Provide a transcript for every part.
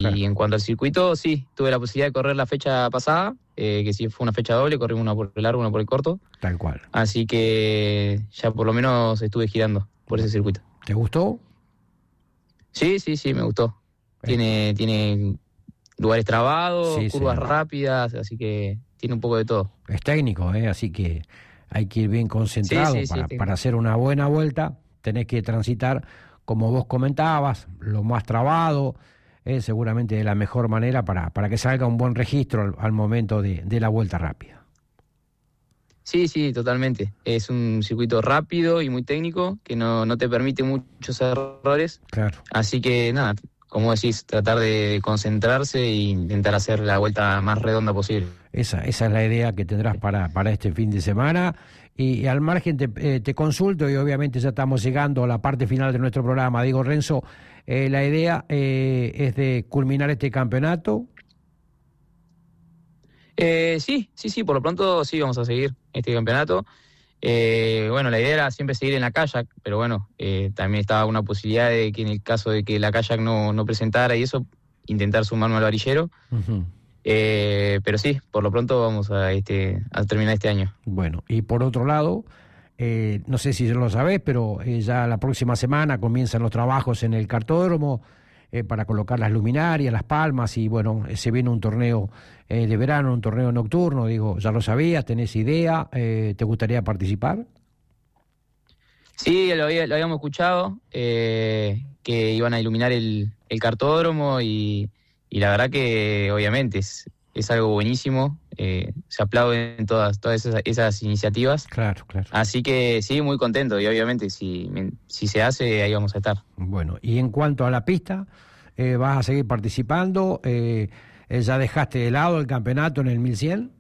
Y en cuanto al circuito, sí, tuve la posibilidad de correr la fecha pasada, que sí fue una fecha doble, corrimos una por el largo, una por el corto. Tal cual. Así que ya por lo menos estuve girando por ese circuito. ¿Te gustó? Sí, me gustó. Tiene lugares trabados, curvas rápidas, así que tiene un poco de todo. Es técnico, así que hay que ir bien concentrado para hacer una buena vuelta. Tenés que transitar, como vos comentabas, lo más trabado, seguramente de la mejor manera para que salga un buen registro al momento de la vuelta rápida. Sí, totalmente. Es un circuito rápido y muy técnico que no te permite muchos errores. Claro. Así que nada, como decís, tratar de concentrarse e intentar hacer la vuelta más redonda posible. Esa es la idea que tendrás para este fin de semana. Y al margen te consulto, y obviamente ya estamos llegando a la parte final de nuestro programa. Digo, Renzo, la idea es de culminar este campeonato. Sí, por lo pronto sí vamos a seguir este campeonato. Bueno, la idea era siempre seguir en la kayak, pero bueno, también estaba una posibilidad de que en el caso de que la kayak no presentara y eso, intentar sumarme al varillero. Uh-huh. Pero sí, por lo pronto vamos a terminar este año. Bueno, y por otro lado, no sé si lo sabés, pero ya la próxima semana comienzan los trabajos en el cartódromo para colocar las luminarias, las palmas, y bueno, se viene un torneo de verano, un torneo nocturno. Digo, ¿ya lo sabías? ¿Tenés idea? ¿Te gustaría participar? Sí, lo habíamos escuchado, que iban a iluminar el cartódromo y la verdad que obviamente es algo buenísimo. Se aplauden todas esas iniciativas. Claro. Así que sí, muy contento, y obviamente si se hace, ahí vamos a estar. Bueno, y en cuanto a la pista, ¿vas a seguir participando? ¿Ya dejaste de lado el campeonato en el 1100?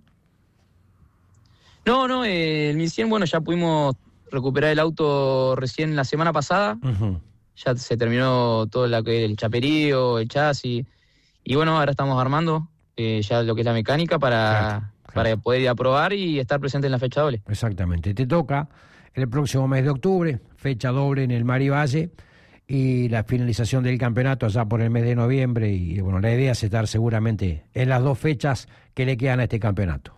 No, el 1100, bueno, ya pudimos recuperar el auto recién la semana pasada. Uh-huh. Ya se terminó todo el chaperío, el chasis, y bueno, ahora estamos armando ya lo que es la mecánica para poder ir a probar y estar presente en la fecha doble. Exactamente, te toca el próximo mes de octubre, fecha doble en el Mar y Valle, y la finalización del campeonato allá por el mes de noviembre, y bueno, la idea es estar seguramente en las dos fechas que le quedan a este campeonato.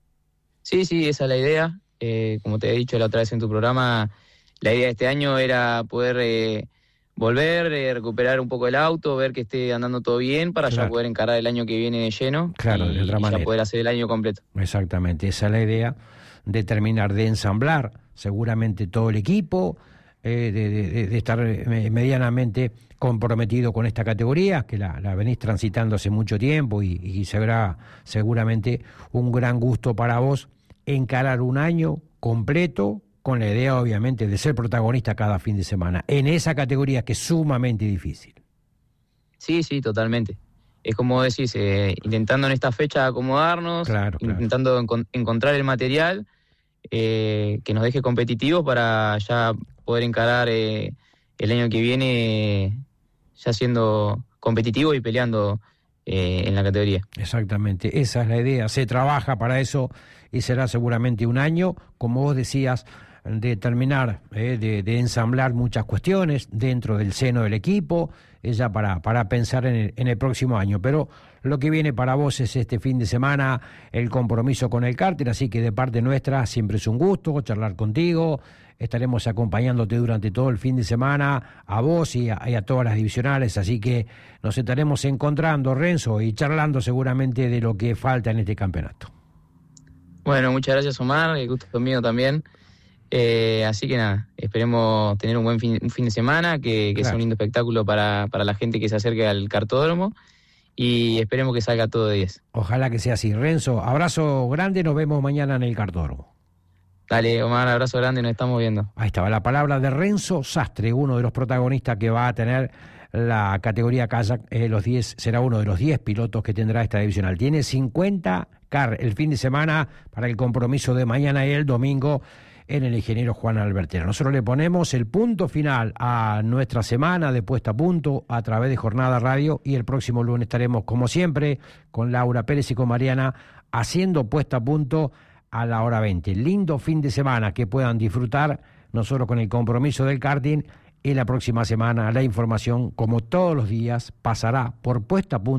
Sí, esa es la idea. Como te he dicho la otra vez en tu programa, la idea de este año era poder volver, recuperar un poco el auto, ver que esté andando todo bien para ya poder encarar el año que viene de lleno. Claro, de otra manera. Ya poder hacer el año completo. Exactamente, esa es la idea, de terminar de ensamblar seguramente todo el equipo, de estar medianamente comprometido con esta categoría, que la venís transitando hace mucho tiempo, y será seguramente un gran gusto para vos encarar un año completo, con la idea obviamente de ser protagonista cada fin de semana, en esa categoría que es sumamente difícil. Sí, totalmente. Es como decís, intentando en esta fecha acomodarnos, intentando encontrar el material que nos deje competitivos para ya poder encarar el año que viene ya siendo competitivo y peleando en la categoría. Exactamente, esa es la idea. Se trabaja para eso y será seguramente un año, como vos decías, de terminar, de ensamblar muchas cuestiones dentro del seno del equipo, ya para pensar en el próximo año. Pero lo que viene para vos es este fin de semana el compromiso con el karting, así que de parte nuestra siempre es un gusto charlar contigo. Estaremos acompañándote durante todo el fin de semana, a vos y a todas las divisionales, así que nos estaremos encontrando, Renzo, y charlando seguramente de lo que falta en este campeonato. Bueno, muchas gracias, Omar, el gusto es mío también. Así que nada, esperemos tener un buen fin de semana, que sea un lindo espectáculo para la gente que se acerque al cartódromo, y esperemos que salga todo de 10. Ojalá que sea así. Renzo, abrazo grande, nos vemos mañana en el cartódromo. Dale, Omar, abrazo grande, nos estamos viendo. Ahí estaba la palabra de Renzo Sastre, uno de los protagonistas que va a tener la categoría kayak. Será uno de los 10 pilotos que tendrá esta divisional. Tiene 50 car el fin de semana para el compromiso de mañana y el domingo en el ingeniero Juan Albertero. Nosotros le ponemos el punto final a nuestra semana de puesta a punto a través de Jornada Radio, y el próximo lunes estaremos, como siempre, con Laura Pérez y con Mariana haciendo puesta a punto a la hora 20. Lindo fin de semana, que puedan disfrutar, nosotros con el compromiso del karting, y la próxima semana la información, como todos los días, pasará por puesta a punto